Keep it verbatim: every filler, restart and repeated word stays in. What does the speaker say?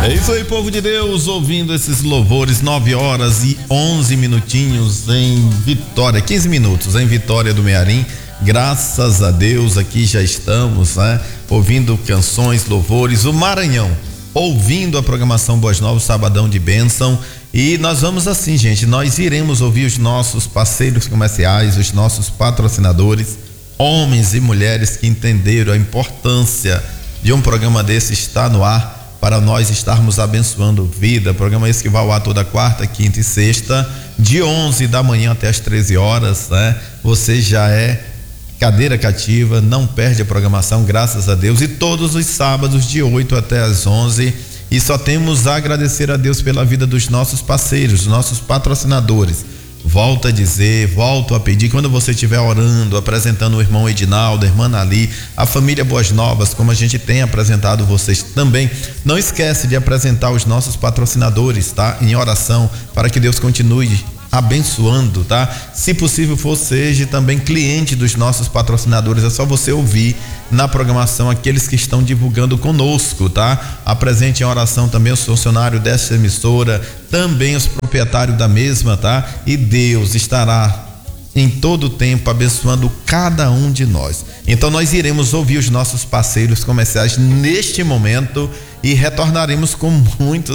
É isso aí, povo de Deus, ouvindo esses louvores, nove horas e onze minutinhos em Vitória, quinze minutos em Vitória do Mearim. Graças a Deus, aqui já estamos, né? Ouvindo canções, louvores, o Maranhão, ouvindo a programação Boas Novas, Sabadão de Bênção. E nós vamos assim, gente, nós iremos ouvir os nossos parceiros comerciais, os nossos patrocinadores, homens e mulheres que entenderam a importância de um programa desse estar no ar, para nós estarmos abençoando vida. Programa esse que vai ao ar toda quarta, quinta e sexta, de onze da manhã até as treze horas, né? Você já é cadeira cativa, não perde a programação, graças a Deus. E todos os sábados, de oito até as onze. E só temos a agradecer a Deus pela vida dos nossos parceiros, nossos patrocinadores. Volto a dizer, volto a pedir, quando você estiver orando, apresentando o irmão Edinaldo, a irmã Ali, a família Boas Novas, como a gente tem apresentado vocês também, não esquece de apresentar os nossos patrocinadores, tá? Em oração, para que Deus continue abençoando, tá? Se possível for, seja também cliente dos nossos patrocinadores, é só você ouvir na programação aqueles que estão divulgando conosco, tá? Apresente em oração também os funcionários dessa emissora, também os proprietários da mesma, tá? E Deus estará em todo o tempo abençoando cada um de nós. Então nós iremos ouvir os nossos parceiros comerciais neste momento e retornaremos com muitos